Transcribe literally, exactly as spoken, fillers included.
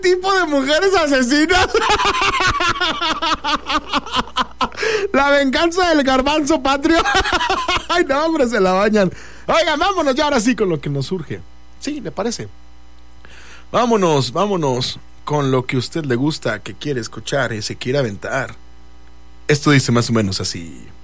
tipo de mujeres asesinas. La venganza del garbanzo patrio. Ay, no, hombre, se la bañan. Oigan, vámonos ya ahora sí con lo que nos surge. Sí, ¿le parece? Vámonos, vámonos con lo que a usted le gusta, que quiere escuchar y se quiere aventar. Esto dice más o menos así.